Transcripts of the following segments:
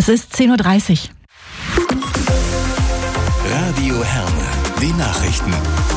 Es ist 10:30 Uhr. Radio Herne, die Nachrichten.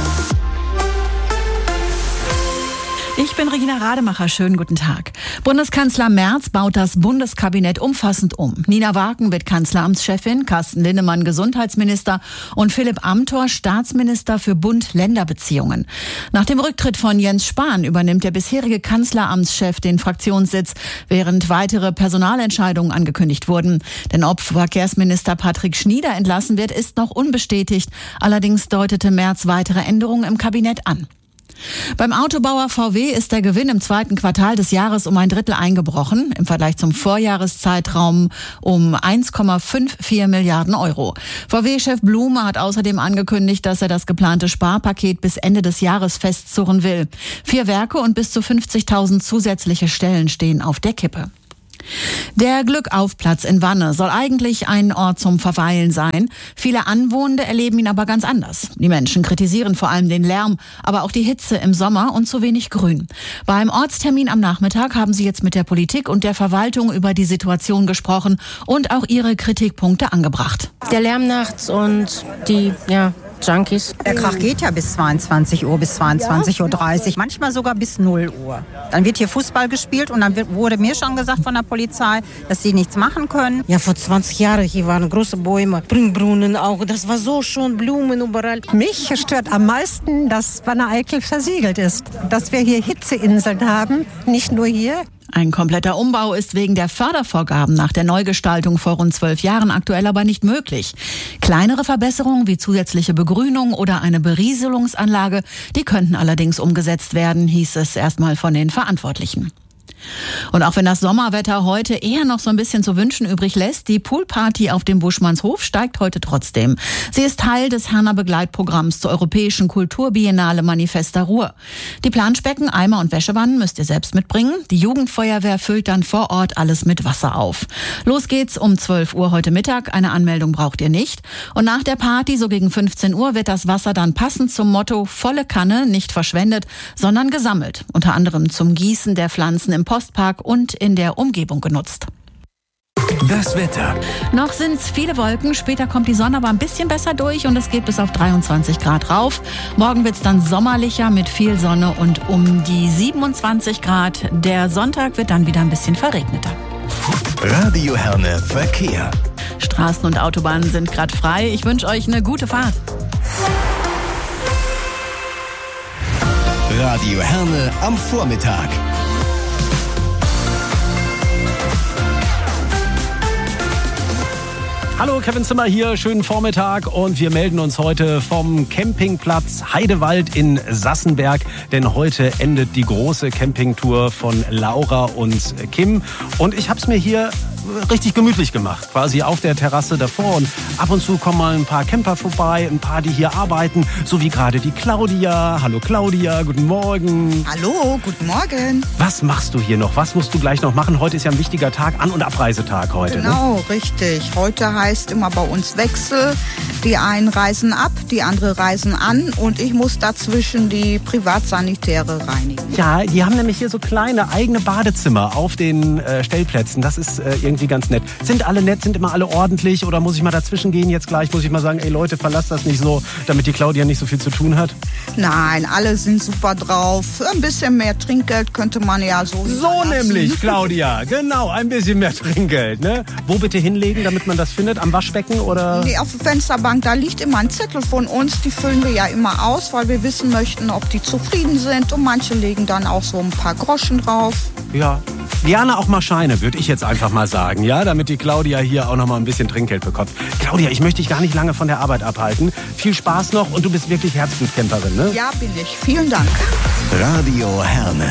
Ich bin Regina Rademacher. Schönen guten Tag. Bundeskanzler Merz baut das Bundeskabinett umfassend um. Nina Wagen wird Kanzleramtschefin, Carsten Linnemann Gesundheitsminister und Philipp Amthor Staatsminister für Bund-Länder-Beziehungen. Nach dem Rücktritt von Jens Spahn übernimmt der bisherige Kanzleramtschef den Fraktionssitz, während weitere Personalentscheidungen angekündigt wurden. Denn ob Verkehrsminister Patrick Schnieder entlassen wird, ist noch unbestätigt. Allerdings deutete Merz weitere Änderungen im Kabinett an. Beim Autobauer VW ist der Gewinn im zweiten Quartal des Jahres um 1/3 eingebrochen, im Vergleich zum Vorjahreszeitraum um 1,54 Milliarden Euro. VW-Chef Blume hat außerdem angekündigt, dass er das geplante Sparpaket bis Ende des Jahres festzurren will. 4 Werke und bis zu 50.000 zusätzliche Stellen stehen auf der Kippe. Der Glückaufplatz in Wanne soll eigentlich ein Ort zum Verweilen sein. Viele Anwohner erleben ihn aber ganz anders. Die Menschen kritisieren vor allem den Lärm, aber auch die Hitze im Sommer und zu wenig Grün. Beim Ortstermin am Nachmittag haben sie jetzt mit der Politik und der Verwaltung über die Situation gesprochen und auch ihre Kritikpunkte angebracht. Der Lärm nachts und die, Junkies. Der Krach geht ja bis 22 Uhr, bis 22:30 Uhr, manchmal sogar bis 0 Uhr. Dann wird hier Fußball gespielt und dann wurde mir schon gesagt von der Polizei, dass sie nichts machen können. Ja, vor 20 Jahren, hier waren große Bäume, Springbrunnen auch, das war so schön, Blumen überall. Mich stört am meisten, dass Wanne-Eickel versiegelt ist, dass wir hier Hitzeinseln haben, nicht nur hier. Ein kompletter Umbau ist wegen der Fördervorgaben nach der Neugestaltung vor rund 12 Jahren aktuell aber nicht möglich. Kleinere Verbesserungen wie zusätzliche Begrünung oder eine Berieselungsanlage, die könnten allerdings umgesetzt werden, hieß es erstmal von den Verantwortlichen. Und auch wenn das Sommerwetter heute eher noch so ein bisschen zu wünschen übrig lässt, die Poolparty auf dem Buschmannshof steigt heute trotzdem. Sie ist Teil des Herner Begleitprogramms zur Europäischen Kulturbiennale Manifesta Ruhr. Die Planschbecken, Eimer und Wäschewannen müsst ihr selbst mitbringen. Die Jugendfeuerwehr füllt dann vor Ort alles mit Wasser auf. Los geht's um 12 Uhr heute Mittag. Eine Anmeldung braucht ihr nicht. Und nach der Party, so gegen 15 Uhr, wird das Wasser dann passend zum Motto volle Kanne, nicht verschwendet, sondern gesammelt. Unter anderem zum Gießen der Pflanzen im Postpark und in der Umgebung genutzt. Das Wetter. Noch sind's viele Wolken, später kommt die Sonne aber ein bisschen besser durch und es geht bis auf 23 Grad rauf. Morgen wird's dann sommerlicher mit viel Sonne und um die 27 Grad. Der Sonntag wird dann wieder ein bisschen verregneter. Radio Herne Verkehr. Straßen und Autobahnen sind gerade frei. Ich wünsche euch eine gute Fahrt. Radio Herne am Vormittag. Hallo, Kevin Zimmer hier, schönen Vormittag und wir melden uns heute vom Campingplatz Heidewald in Sassenberg, denn heute endet die große Campingtour von Laura und Kim und ich habe es mir hier richtig gemütlich gemacht, quasi auf der Terrasse davor und ab und zu kommen mal ein paar Camper vorbei, ein paar, die hier arbeiten, so wie gerade die Claudia. Hallo Claudia, guten Morgen. Hallo, guten Morgen. Was machst du hier noch? Was musst du gleich noch machen? Heute ist ja ein wichtiger Tag, An- und Abreisetag heute. Genau, ne? Richtig. Heute heißt immer bei uns Wechsel. Die einen reisen ab, die andere reisen an und ich muss dazwischen die Privatsanitäre reinigen. Ja, die haben nämlich hier so kleine eigene Badezimmer auf den Stellplätzen. Das ist irgendwie ganz nett. Sind alle nett, sind immer alle ordentlich oder muss ich mal dazwischen gehen jetzt gleich? Muss ich mal sagen, ey Leute, verlasst das nicht so, damit die Claudia nicht so viel zu tun hat? Nein, alle sind super drauf. Ein bisschen mehr Trinkgeld könnte man ja so So nämlich, Claudia. Genau, ein bisschen mehr Trinkgeld. Ne? Wo bitte hinlegen, damit man das findet? Am Waschbecken oder? Nee, auf der Fensterbank, da liegt immer ein Zettel von uns. Die füllen wir ja immer aus, weil wir wissen möchten, ob die zufrieden sind. Und manche legen dann auch so ein paar Groschen drauf. Ja, gerne auch mal Scheine, würde ich jetzt einfach mal sagen, ja, damit die Claudia hier auch noch mal ein bisschen Trinkgeld bekommt. Claudia, ich möchte dich gar nicht lange von der Arbeit abhalten. Viel Spaß noch und du bist wirklich Herzenscamperin, ne? Ja, bin ich. Vielen Dank. Radio Herne.